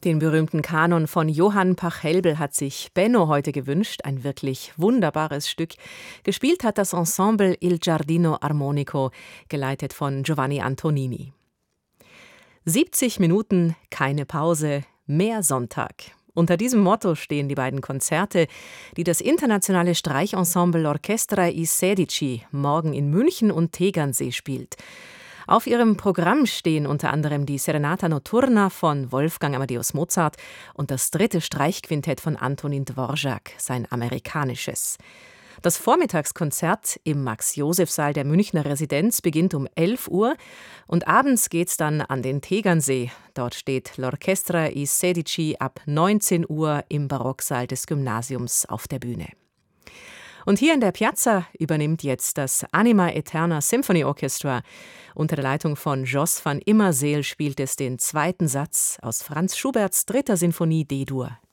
Den berühmten Kanon von Johann Pachelbel hat sich Benno heute gewünscht, ein wirklich wunderbares Stück. Gespielt hat das Ensemble Il Giardino Armonico, geleitet von Giovanni Antonini. 70 Minuten, keine Pause, mehr Sonntag. Unter diesem Motto stehen die beiden Konzerte, die das internationale Streichensemble Orchestra i Sedici morgen in München und Tegernsee spielt. Auf ihrem Programm stehen unter anderem die Serenata Notturna von Wolfgang Amadeus Mozart und das 3. Streichquintett von Antonin Dvorak, sein amerikanisches. Das Vormittagskonzert im Max-Joseph-Saal der Münchner Residenz beginnt um 11 Uhr und abends geht's dann an den Tegernsee. Dort steht L'Orchestra i Sedici ab 19 Uhr im Barocksaal des Gymnasiums auf der Bühne. Und hier in der Piazza übernimmt jetzt das Anima Aeterna Symphony Orchestra. Unter der Leitung von Jos van Immerseel spielt es den 2. Satz aus Franz Schuberts 3. Sinfonie D-Dur.